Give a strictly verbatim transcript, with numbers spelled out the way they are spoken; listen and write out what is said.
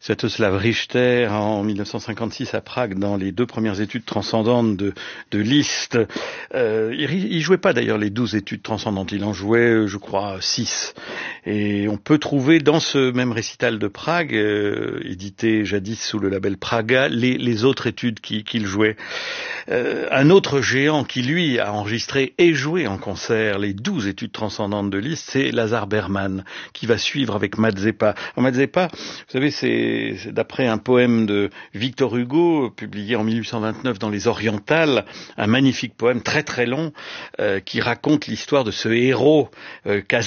Sviatoslav Richter en mille neuf cent cinquante-six à Prague dans les deux premières études transcendantes de, de Liszt. Euh, il, il jouait pas d'ailleurs les douze études transcendantes, il en jouait je crois six. Et on peut trouver dans ce même récital de Prague, euh, édité jadis sous le label Praga, les, les autres études qu'il qui jouait. Euh, un autre géant qui lui a enregistré et joué en concert les douze études transcendantes de Liszt, c'est Lazar Berman, qui va suivre avec Mazeppa. Mazeppa, vous savez, c'est, c'est d'après un poème de Victor Hugo, publié en mille huit cent vingt-neuf dans les Orientales, un magnifique poème très très long, euh, qui raconte l'histoire de ce héros, euh,